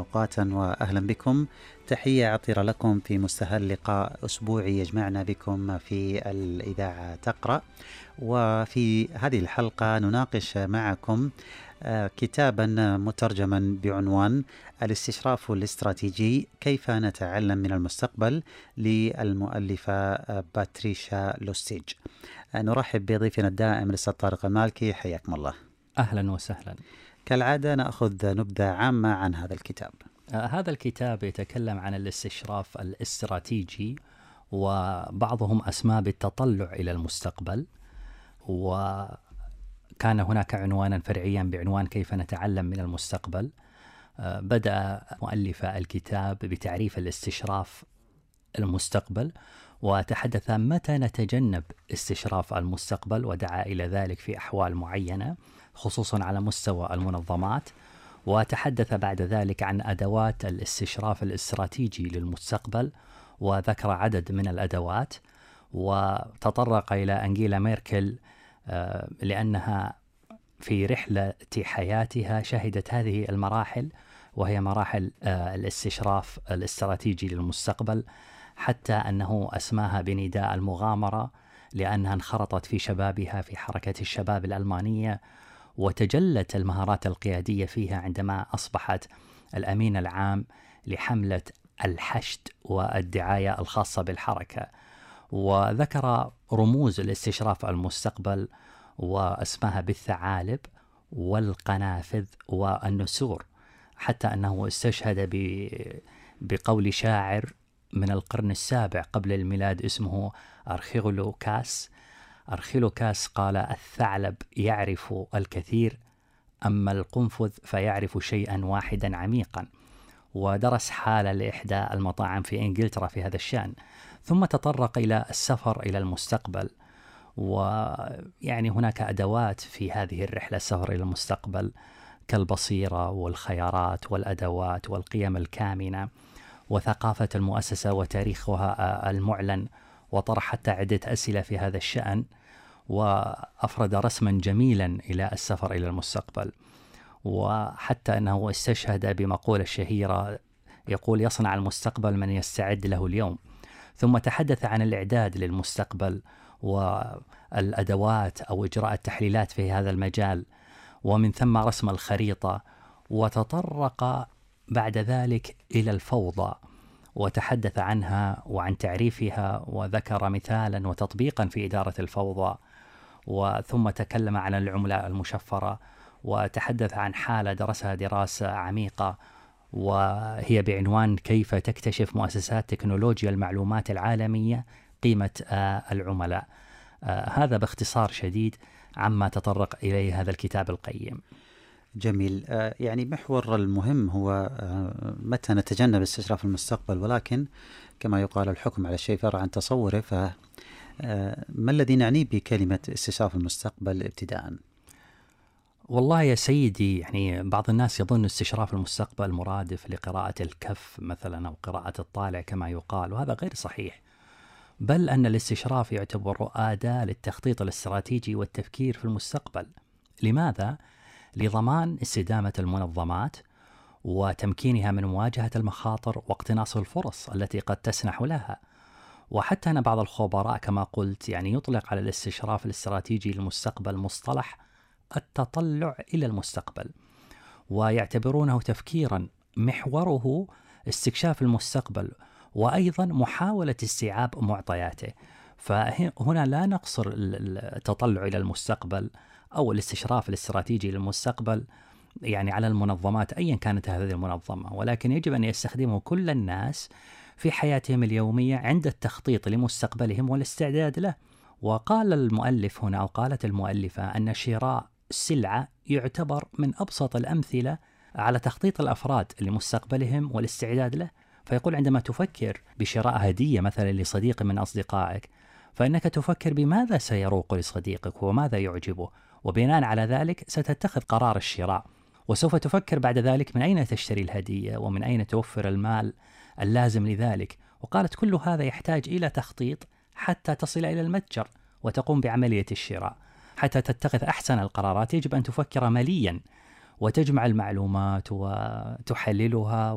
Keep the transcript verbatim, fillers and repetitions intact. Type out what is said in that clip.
أوقاتا وأهلا بكم. تحية عطرة لكم في مستهل لقاء أسبوعي يجمعنا بكم في الإذاعة تقرأ. وفي هذه الحلقة نناقش معكم كتابا مترجما بعنوان الاستشراف الاستراتيجي، كيف نتعلم من المستقبل، للمؤلفة باتريشا لوستيج. نرحب بضيفنا الدائم الأستاذ طارق المالكي، حياكم الله. أهلا وسهلا. كالعادة نأخذ نبذة عامة عن هذا الكتاب. آه هذا الكتاب يتكلم عن الاستشراف الاستراتيجي، وبعضهم أسماه بالتطلع إلى المستقبل، وكان هناك عنوانا فرعيا بعنوان كيف نتعلم من المستقبل. آه بدأ مؤلف الكتاب بتعريف الاستشراف المستقبل، وتحدث متى نتجنب استشراف المستقبل، ودعا إلى ذلك في أحوال معينة خصوصا على مستوى المنظمات. وتحدث بعد ذلك عن أدوات الاستشراف الاستراتيجي للمستقبل، وذكر عدد من الأدوات، وتطرق إلى أنجيلا ميركل لأنها في رحلة حياتها شهدت هذه المراحل، وهي مراحل الاستشراف الاستراتيجي للمستقبل، حتى أنه أسماها بنداء المغامرة، لأنها انخرطت في شبابها في حركة الشباب الألمانية، وتجلت المهارات القيادية فيها عندما أصبحت الأمين العام لحملة الحشد والدعاية الخاصة بالحركة. وذكر رموز الاستشراف المستقبل وأسماها بالثعالب والقنافذ والنسور، حتى أنه استشهد بقول شاعر من القرن السابع قبل الميلاد اسمه أرخيلوكاس. أرخيلوكاس قال: الثعلب يعرف الكثير، أما القنفذ فيعرف شيئا واحدا عميقا. ودرس حالة لإحدى المطاعم في إنجلترا في هذا الشأن، ثم تطرق إلى السفر إلى المستقبل. ويعني هناك أدوات في هذه الرحلة، السفر إلى المستقبل، كالبصيرة والخيارات والأدوات والقيم الكامنة وثقافة المؤسسة وتاريخها المعلن، وطرح حتى عدة أسئلة في هذا الشأن، وأفرد رسما جميلا إلى السفر إلى المستقبل. وحتى أنه استشهد بمقولة شهيرة يقول: يصنع المستقبل من يستعد له اليوم. ثم تحدث عن الإعداد للمستقبل والأدوات أو إجراء التحليلات في هذا المجال، ومن ثم رسم الخريطة. وتطرق بعد ذلك إلى الفوضى، وتحدث عنها وعن تعريفها، وذكر مثالا وتطبيقا في إدارة الفوضى. وثم تكلم عن العملة المشفرة، وتحدث عن حالة درسها دراسة عميقة، وهي بعنوان كيف تكتشف مؤسسات تكنولوجيا المعلومات العالمية قيمة العملاء. هذا باختصار شديد عما تطرق إليه هذا الكتاب القيم. جميل. يعني محور المهم هو متى نتجنب استشراف المستقبل، ولكن كما يقال الحكم على الشيء فرع عن تصوره، فما الذي نعنيه بكلمة استشراف المستقبل ابتداء؟ والله يا سيدي، يعني بعض الناس يظن استشراف المستقبل مرادف لقراءة الكف مثلا أو قراءة الطالع كما يقال، وهذا غير صحيح، بل أن الاستشراف يعتبر أداة للتخطيط الاستراتيجي والتفكير في المستقبل. لماذا؟ لضمان استدامة المنظمات وتمكينها من مواجهة المخاطر واقتناص الفرص التي قد تسنح لها. وحتى أن بعض الخبراء كما قلت يعني يطلق على الاستشراف الاستراتيجي للمستقبل مصطلح التطلع إلى المستقبل، ويعتبرونه تفكيرا محوره استكشاف المستقبل، وأيضا محاولة استيعاب معطياته. فهنا لا نقصر التطلع إلى المستقبل أو الاستشراف الاستراتيجي للمستقبل يعني على المنظمات أيا كانت هذه المنظمة، ولكن يجب أن يستخدمه كل الناس في حياتهم اليومية عند التخطيط لمستقبلهم والاستعداد له. وقال المؤلف هنا، أو قالت المؤلفة، أن شراء السلعة يعتبر من أبسط الأمثلة على تخطيط الأفراد لمستقبلهم والاستعداد له. فيقول: عندما تفكر بشراء هدية مثلا لصديق من أصدقائك، فإنك تفكر بماذا سيروق لصديقك وماذا يعجبه، وبناء على ذلك ستتخذ قرار الشراء. وسوف تفكر بعد ذلك من أين تشتري الهدية ومن أين توفر المال اللازم لذلك. وقالت: كل هذا يحتاج إلى تخطيط حتى تصل إلى المتجر وتقوم بعملية الشراء. حتى تتخذ أحسن القرارات يجب أن تفكر مليا وتجمع المعلومات وتحللها